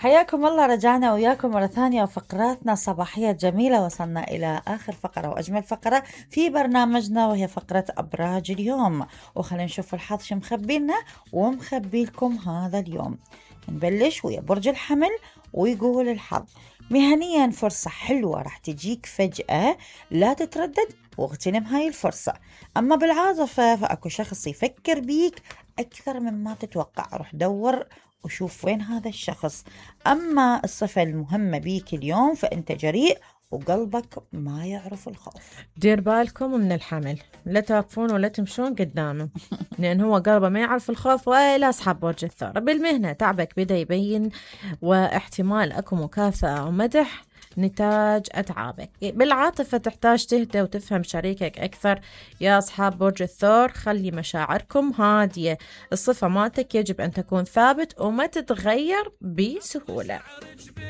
حياكم الله، رجعنا وياكم مرة ثانية وفقراتنا صباحية جميلة. وصلنا إلى آخر فقرة وأجمل فقرة في برنامجنا، وهي فقرة أبراج اليوم. وخلينا نشوف الحظ شو مخبيلنا ومخبي لكم هذا اليوم. نبلش ويا برج الحمل، ويقول الحظ: مهنيا فرصة حلوة راح تجيك فجأة، لا تتردد واغتنم هاي الفرصة. أما بالعاطفة فأكو شخص يفكر بيك أكثر مما تتوقع، روح دور وشوف وين هذا الشخص. أما الصفة المهمة بيك اليوم فأنت جريء وقلبك ما يعرف الخوف. دير بالكم من الحمل، لا توقفون ولا تمشون قدامه لأن هو قلبه ما يعرف الخوف. ولا أصحاب برج الثور، بالمهنة تعبك بدأ يبين، واحتمال أكو مكافأة ومدح نتاج أتعابك. بالعاطفة تحتاج تهدى وتفهم شريكك أكثر. يا أصحاب برج الثور، خلي مشاعركم هادية. الصفة مالتك يجب أن تكون ثابت وما تتغير بسهولة.